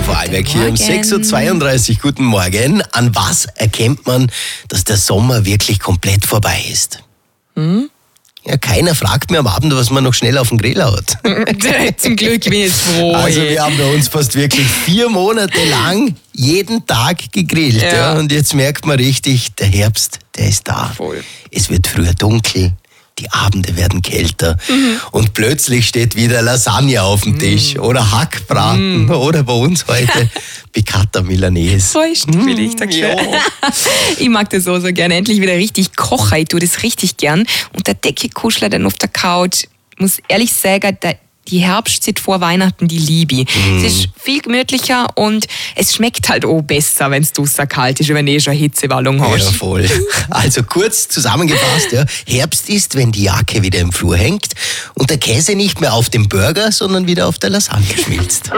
Vorarlberg hier um 6.32 Uhr. Guten Morgen. An was erkennt man, dass der Sommer wirklich komplett vorbei ist? Ja, keiner fragt mir am Abend, was man noch schnell auf den Grill haut. Zum Glück bin ich jetzt froh. Also wir haben bei uns fast wirklich 4 Monate lang jeden Tag gegrillt. Ja. Und jetzt merkt man richtig, der Herbst, der ist da. Voll. Es wird früher dunkel. Die Abende werden kälter und plötzlich steht wieder Lasagne auf dem Tisch oder Hackbraten oder bei uns heute Piccata Milanese. Feucht will ich, danke. Ja. Ich mag das so gerne. Endlich wieder richtig kochen. Ich tue das richtig gern. Und der Decke kuschelt dann auf der Couch. Ich muss ehrlich sagen, die Herbstzeit vor Weihnachten, die liebe ich. Es ist viel gemütlicher und es schmeckt halt auch besser, wenn es draussen kalt ist, wenn du schon eine Hitzewallung hast. Ja, voll. Also kurz zusammengefasst, ja, Herbst ist, wenn die Jacke wieder im Flur hängt und der Käse nicht mehr auf dem Burger, sondern wieder auf der Lasagne schmilzt.